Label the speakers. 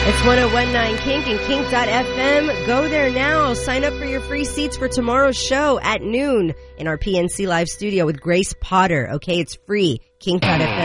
Speaker 1: It's 101.9 Kink and Kink.fm. Go there now. Sign up for your free seats for tomorrow's show at noon in our PNC Live studio with Grace Potter. Okay, it's free. Kink.fm.